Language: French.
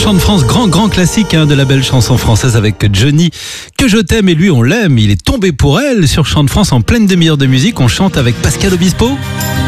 Chant de France, grand classique de la belle chanson française avec Johnny. Que je t'aime et lui on l'aime, il est tombé pour elle sur Chant de France en pleine demi-heure de musique. On chante avec Pascal Obispo.